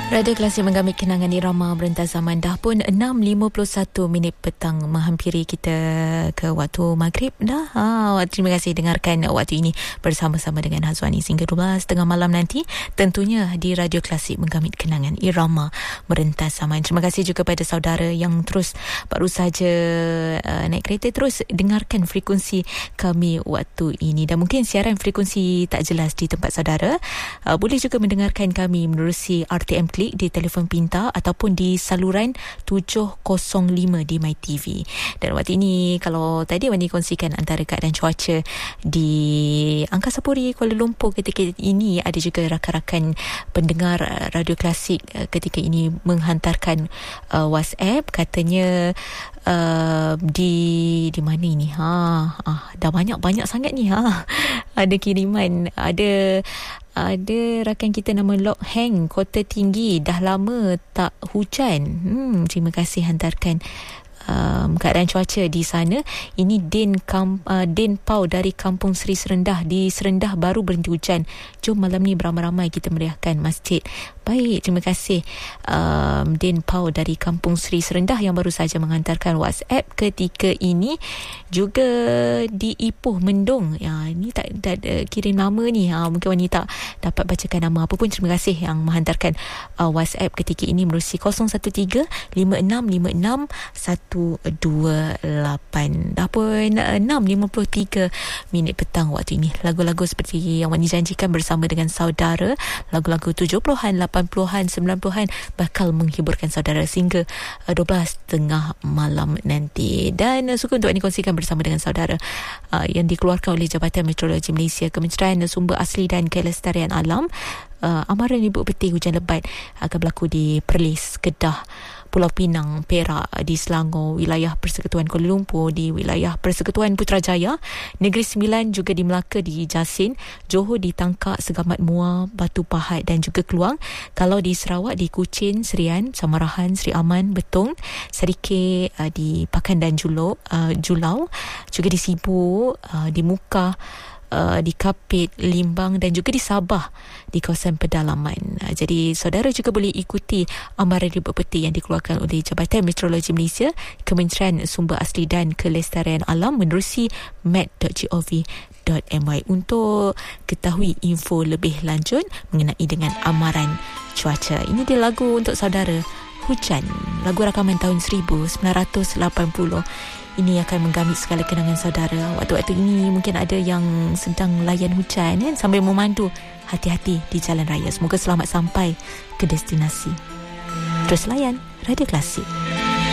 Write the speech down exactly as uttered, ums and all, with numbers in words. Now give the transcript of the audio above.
Radio Klasik menggamit kenangan irama berentas zaman. Dah pun enam lima puluh satu minit petang, menghampiri kita ke waktu maghrib dah. Ha, terima kasih dengarkan waktu ini bersama-sama dengan Hazwani sehingga dua belas tengah malam nanti, tentunya di Radio Klasik menggamit kenangan irama berentas zaman. Terima kasih juga pada saudara yang terus baru saja uh, naik kereta, terus dengarkan frekuensi kami waktu ini. Dan mungkin siaran frekuensi tak jelas di tempat saudara, uh, boleh juga mendengarkan kami menerusi R T M Klik di telefon pintar ataupun di saluran tujuh kosong lima di MyTV. Dan waktu ini, kalau tadi Wani kongsikan antara keadaan cuaca di Angkasa Puri, Kuala Lumpur ketika ini, ada juga rakan-rakan pendengar Radio Klasik ketika ini menghantarkan uh, WhatsApp, katanya uh, di di mana ini? Ha, ah, dah banyak-banyak sangat ni. Ha, ada kiriman, ada Ada rakan kita nama Lok Heng, Kota Tinggi, dah lama tak hujan. Hmm, terima kasih hantarkan um, keadaan cuaca di sana. Ini Din Kam, uh, Din Pau dari Kampung Seri Serendah. Di Serendah baru berhenti hujan. Jom malam ni beramai-ramai kita meriahkan masjid. Baik, terima kasih um, Din Pau dari Kampung Seri Serendah yang baru saja menghantarkan WhatsApp ketika ini. Juga di Ipoh Mendung, ya, ini tak, tak uh, kirim nama ni, ha, mungkin wanita dapat bacakan nama. Apa pun terima kasih yang menghantarkan uh, WhatsApp ketika ini menerusi kosong satu tiga lima enam lima enam satu dua lapan. Dah pun uh, enam lima puluh tiga minit petang waktu ini. Lagu-lagu seperti yang Wani janjikan bersama dengan saudara, lagu-lagu tujuh puluhan, lapan puluhan, sembilan puluhan bakal menghiburkan saudara sehingga uh, dua belas tengah malam nanti. Dan uh, suka untuk Wani kongsikan bersama dengan saudara uh, yang dikeluarkan oleh Jabatan Meteorologi Malaysia, Kementerian Sumber Asli dan Kelestarian Alam. Uh, amaran ibu peti hujan lebat akan berlaku di Perlis, Kedah, Pulau Pinang, Perak, di Selangor, wilayah Persekutuan Kuala Lumpur, di wilayah Persekutuan Putrajaya, Negeri Sembilan, juga di Melaka, di Jasin, Johor, di Tangkak, Segamat Muar, Batu Pahat dan juga Keluang. Kalau di Sarawak, di Kuching, Serian, Samarahan, Seri Aman, Betong, Serikit, uh, di Pakan dan Julau, uh, Julau, juga di Sibu, uh, di Mukah, Uh, di Kapit, Limbang dan juga di Sabah di kawasan pedalaman. Uh, jadi saudara juga boleh ikuti amaran ribut peti yang dikeluarkan oleh Jabatan Meteorologi Malaysia, Kementerian Sumber Asli dan Kelestarian Alam menerusi met dot gov dot my untuk ketahui info lebih lanjut mengenai dengan amaran cuaca. Ini dia lagu untuk saudara, Hujan, lagu rakaman tahun seribu sembilan ratus lapan puluh. Ini akan menggamit segala kenangan saudara. Waktu-waktu ini mungkin ada yang sedang layan hujan, kan? Sambil memandu, hati-hati di jalan raya. Semoga selamat sampai ke destinasi. Terus layan Radio Klasik.